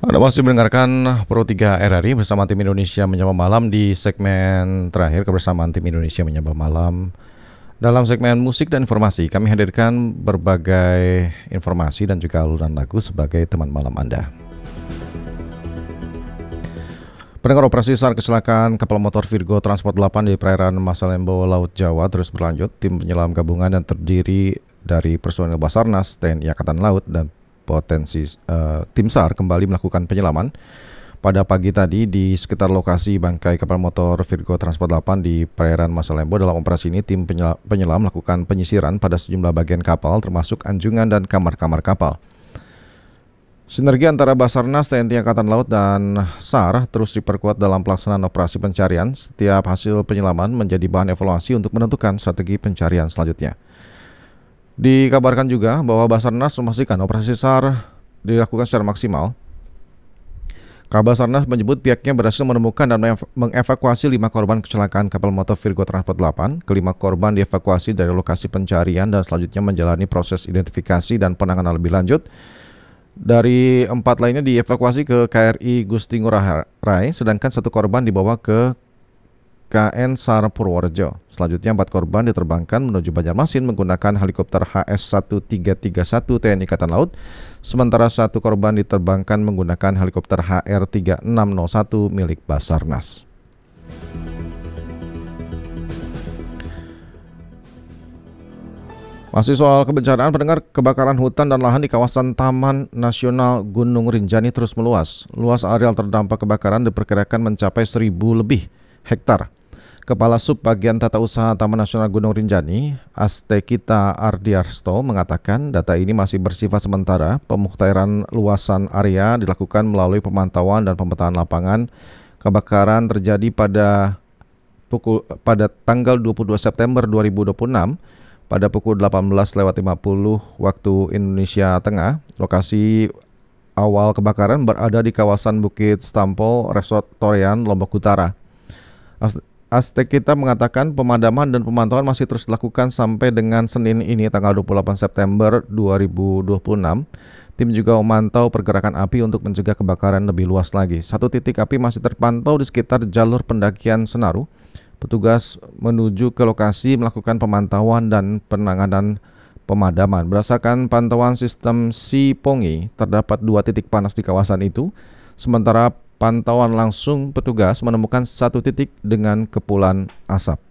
Anda masih mendengarkan Pro 3 RRI bersama tim Indonesia Menyapa Malam di segmen terakhir kebersamaan tim Indonesia Menyapa Malam. Dalam segmen musik dan informasi, kami hadirkan berbagai informasi dan juga alunan lagu sebagai teman malam Anda. Pendengar, operasi SAR kecelakaan kapal motor Virgo Transport 8 di perairan Masalembo, Laut Jawa terus berlanjut. Tim penyelam gabungan yang terdiri dari personel Basarnas, TNI Angkatan Laut dan tim SAR kembali melakukan penyelaman pada pagi tadi di sekitar lokasi bangkai kapal motor Virgo Transport 8 di perairan Masalembo. Dalam operasi ini, tim penyelam melakukan penyisiran pada sejumlah bagian kapal termasuk anjungan dan kamar-kamar kapal. Sinergi antara Basarnas, TNI Angkatan Laut dan SAR terus diperkuat dalam pelaksanaan operasi pencarian. Setiap hasil penyelaman menjadi bahan evaluasi untuk menentukan strategi pencarian selanjutnya. Dikabarkan juga bahwa Basarnas memastikan operasi SAR dilakukan secara maksimal. Kabasarnas menyebut pihaknya berhasil menemukan dan mengevakuasi 5 korban kecelakaan kapal motor Virgo Transport 8. Kelima korban dievakuasi dari lokasi pencarian dan selanjutnya menjalani proses identifikasi dan penanganan lebih lanjut. Dari 4 lainnya dievakuasi ke KRI Gusti Ngurah Rai, sedangkan 1 korban dibawa ke KN SAR Purworejo. Selanjutnya 4 korban diterbangkan menuju Banjarmasin menggunakan helikopter HS-1331 TNI Angkatan Laut, sementara 1 korban diterbangkan menggunakan helikopter HR-3601 milik Basarnas. Masih soal kebencanaan, pendengar, kebakaran hutan dan lahan di kawasan Taman Nasional Gunung Rinjani terus meluas. Luas areal terdampak kebakaran diperkirakan mencapai 1.000 lebih hektar. Kepala Sub Bagian Tata Usaha Taman Nasional Gunung Rinjani, Astekita Ardiarsto, mengatakan data ini masih bersifat sementara. Pemuktairan luasan area dilakukan melalui pemantauan dan pemetaan lapangan. Kebakaran terjadi pada tanggal 22 September 2026 pada pukul 18.50 waktu Indonesia Tengah. Lokasi awal kebakaran berada di kawasan Bukit Stampo, Resort Torian, Lombok Utara. Astekita mengatakan pemadaman dan pemantauan masih terus dilakukan sampai dengan Senin ini tanggal 28 September 2026. Tim juga memantau pergerakan api untuk mencegah kebakaran lebih luas lagi. 1 titik api masih terpantau di sekitar jalur pendakian Senaru. Petugas menuju ke lokasi melakukan pemantauan dan penanganan pemadaman. Berdasarkan pantauan sistem Sipongi, terdapat 2 titik panas di kawasan itu. Sementara pantauan langsung petugas menemukan 1 titik dengan kepulan asap.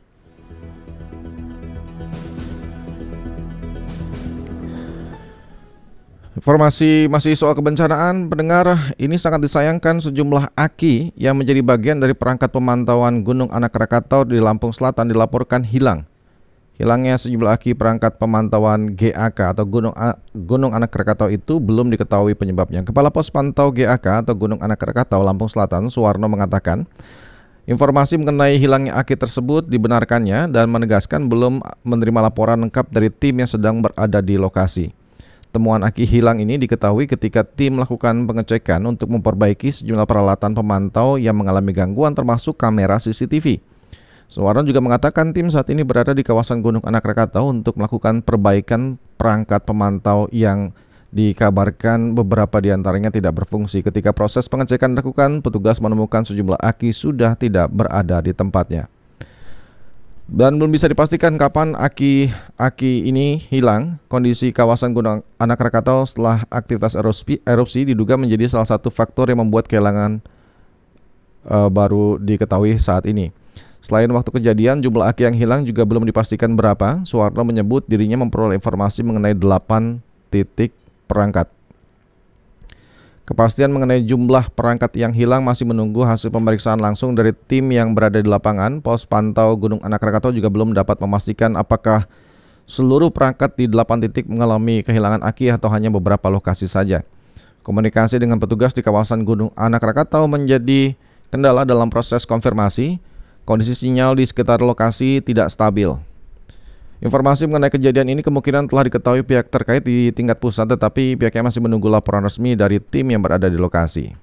Informasi masih soal kebencanaan, pendengar, ini sangat disayangkan sejumlah aki yang menjadi bagian dari perangkat pemantauan Gunung Anak Krakatau di Lampung Selatan dilaporkan hilang. Hilangnya sejumlah aki perangkat pemantauan GAK atau Gunung Anak Krakatau itu belum diketahui penyebabnya. Kepala Pos Pantau GAK atau Gunung Anak Krakatau Lampung Selatan, Suwarno, mengatakan informasi mengenai hilangnya aki tersebut dibenarkannya dan menegaskan belum menerima laporan lengkap dari tim yang sedang berada di lokasi. Temuan aki hilang ini diketahui ketika tim melakukan pengecekan untuk memperbaiki sejumlah peralatan pemantau yang mengalami gangguan termasuk kamera CCTV. Suwarno juga mengatakan tim saat ini berada di kawasan Gunung Anak Krakatau untuk melakukan perbaikan perangkat pemantau yang dikabarkan beberapa diantaranya tidak berfungsi. Ketika proses pengecekan dilakukan, petugas menemukan sejumlah aki sudah tidak berada di tempatnya. Dan belum bisa dipastikan kapan aki ini hilang. Kondisi kawasan Gunung Anak Krakatau setelah aktivitas erupsi diduga menjadi salah satu faktor yang membuat kehilangan baru diketahui saat ini. Selain waktu kejadian, jumlah aki yang hilang juga belum dipastikan berapa. Suwarno menyebut dirinya memperoleh informasi mengenai 8 titik perangkat. Kepastian mengenai jumlah perangkat yang hilang masih menunggu hasil pemeriksaan langsung dari tim yang berada di lapangan. Pos Pantau Gunung Anak Krakatau juga belum dapat memastikan apakah seluruh perangkat di 8 titik mengalami kehilangan aki atau hanya beberapa lokasi saja. Komunikasi dengan petugas di kawasan Gunung Anak Krakatau menjadi kendala dalam proses konfirmasi. Kondisi sinyal di sekitar lokasi tidak stabil. Informasi mengenai kejadian ini kemungkinan telah diketahui pihak terkait di tingkat pusat, tetapi pihaknya masih menunggu laporan resmi dari tim yang berada di lokasi.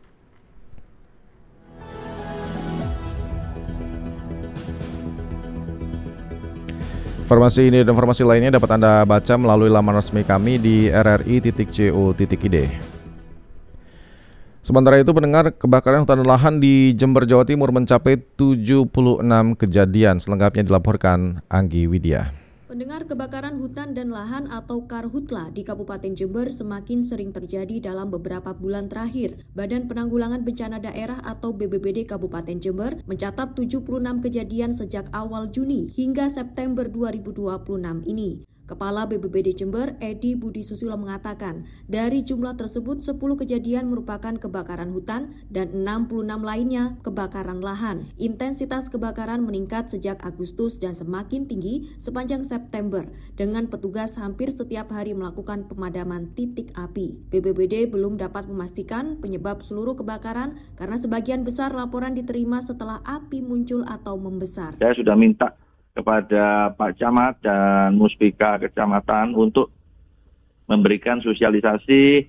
Informasi ini dan informasi lainnya dapat Anda baca melalui laman resmi kami di rri.co.id. Sementara itu, pendengar, kebakaran hutan dan lahan di Jember, Jawa Timur mencapai 76 kejadian. Selengkapnya dilaporkan Anggi Widya. Pendengar, kebakaran hutan dan lahan atau karhutla di Kabupaten Jember semakin sering terjadi dalam beberapa bulan terakhir. Badan Penanggulangan Bencana Daerah atau BPBD Kabupaten Jember mencatat 76 kejadian sejak awal Juni hingga September 2026 ini. Kepala BPBD Jember, Edi Budi Susilo mengatakan, dari jumlah tersebut 10 kejadian merupakan kebakaran hutan dan 66 lainnya kebakaran lahan. Intensitas kebakaran meningkat sejak Agustus dan semakin tinggi sepanjang September, dengan petugas hampir setiap hari melakukan pemadaman titik api. BPBD belum dapat memastikan penyebab seluruh kebakaran karena sebagian besar laporan diterima setelah api muncul atau membesar. Saya sudah minta kepada Pak Camat dan Muspika Kecamatan untuk memberikan sosialisasi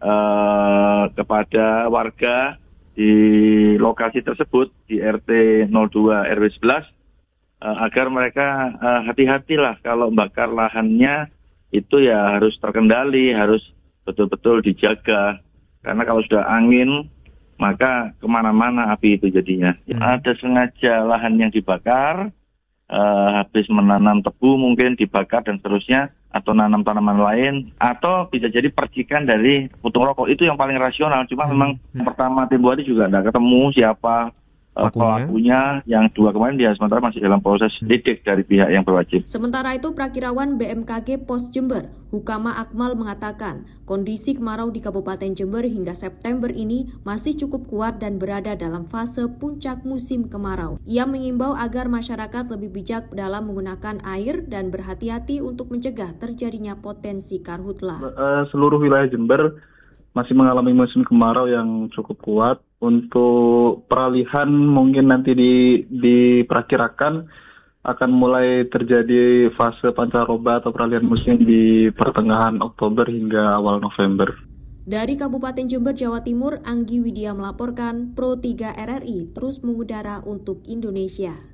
kepada warga di lokasi tersebut di RT 02 RW 11 agar mereka hati-hatilah kalau bakar lahannya itu ya harus terkendali, harus betul-betul dijaga, karena kalau sudah angin maka kemana-mana api itu jadinya. Ada sengaja lahan yang dibakar, habis menanam tebu mungkin dibakar dan seterusnya, atau nanam tanaman lain, atau bisa jadi percikan dari puntung rokok. Itu yang paling rasional. Cuma memang pertama tempo hari juga tidak ketemu siapa pelakunya. Yang dua kemarin dia sementara masih dalam proses lidik dari pihak yang berwajib. Sementara itu, Prakirawan BMKG Pos Jember, Hukama Akmal mengatakan, kondisi kemarau di Kabupaten Jember hingga September ini masih cukup kuat dan berada dalam fase puncak musim kemarau. Ia mengimbau agar masyarakat lebih bijak dalam menggunakan air dan berhati-hati untuk mencegah terjadinya potensi karhutla. Seluruh wilayah Jember masih mengalami musim kemarau yang cukup kuat. Untuk peralihan mungkin nanti diperkirakan akan mulai terjadi fase pancaroba atau peralihan musim di pertengahan Oktober hingga awal November. Dari Kabupaten Jember, Jawa Timur, Anggi Widya melaporkan, Pro 3 RRI terus mengudara untuk Indonesia.